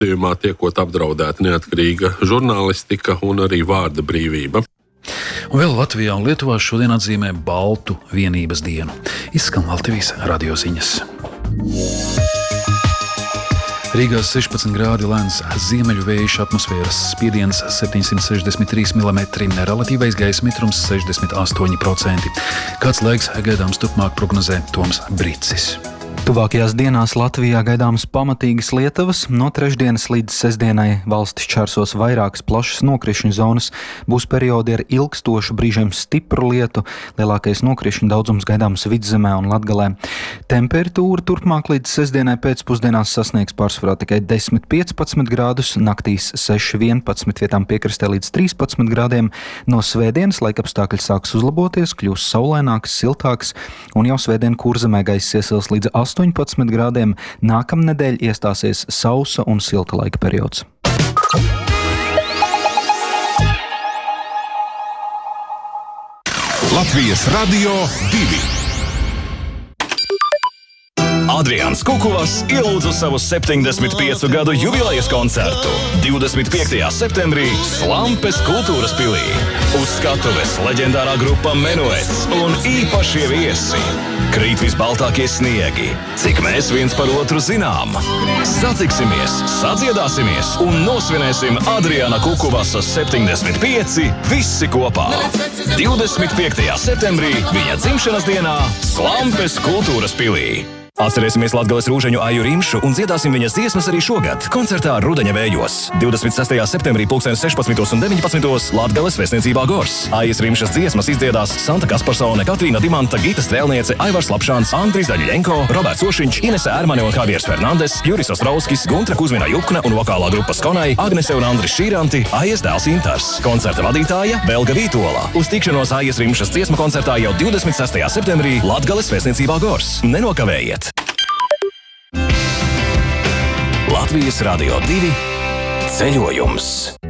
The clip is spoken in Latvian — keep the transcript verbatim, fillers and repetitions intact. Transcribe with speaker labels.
Speaker 1: gadījumā tiekot apdraudēta neatkarīga žurnālistika un arī vārda brīvība.
Speaker 2: Un vēl Latvijā un Lietuvā šodien atzīmē Baltu vienības dienu. Izskan Latvijas radio ziņas. Rīgā sešpadsmit grādi lēns ziemeļu vējš, atmosfēras spiediens septiņsimt sešdesmit trīs milimetri, relatīvais gaisa mitrums sešdesmit astoņi procenti. Kāds laiks gaidāms turpmāk prognozē Toms Bricis.
Speaker 3: Tuvākajās dienās Latvijā gaidāmas pamatīgas lietavas. No trešdienas līdz sestdienai valstis čārsos vairākas plašas nokrišņu zonas. Būs periodi ar ilgstošu, brīžiem stipru lietu. Lielākais nokrišņu daudzums gaidāms Vidzemē un Latgalē. Temperatūra turpmāk līdz sestdienai pēcpusdienās sasniegs pārsvarā tikai desmit piecpadsmit grādus, naktīs seši vienpadsmit, vietām piekrastē līdz trīspadsmit grādiem. No svētdienas laikapstākļi sāks uzlaboties, kļūs saulaināks, siltāks, un jau svētdien Kurzemē gaiss iesils līdz astoņpadsmit grādiem. Nākamnedēļ iestāsies sausa un silta laika periods.
Speaker 4: Latvijas radio divi. Adrians Kukuvas ielūdz uz savu septiņdesmit piecu gadu jubilejas koncertu divdesmit piektajā septembrī Slampes kultūras pilī. Uz skatuves leģendārā grupa Menuets un īpašie viesi. Krīt visbaltākie sniegi, cik mēs viens par otru zinām. Satiksimies, sadziedāsimies un nosvinēsim Adriana Kukuvasa septiņdesmit pieci visi kopā. divdesmit piektajā septembrī viņa dzimšanas dienā Slampes kultūras pilī. Atcerēsimies Latgales rūžeņu Aju Rimšu un dziedāsim viņas dziesmas arī šogad koncertā Rudeņa vējos. divdesmit sestajā septembrī pulksten sešpadsmitos un deviņpadsmitos Latgales vēstniecībā Gors. Aijas Rimšas dziesmas izdziedās Santa Kasparsone, Katrīna Dimanta, Gita Strēlniece, Aivars Lapšāns, Andris Daļļenko, Roberts Ošiņš, Inese Ērmane un Javiers Fernandes, Juris Ostrovskis, Guntra Kuzmina Jukna un vokālā grupa Skonai, Agnese un Andris Šīranti, Aijas dēls Intars. Koncerta vadītāja Velga Vītola. Uz tikšanos Aijas Rimšas dziesmu koncertā jau divdesmit sestajā septembrī Latgales vēstniecībā Gors. Nenokavējiet! Latvijas radio divi ceļojums.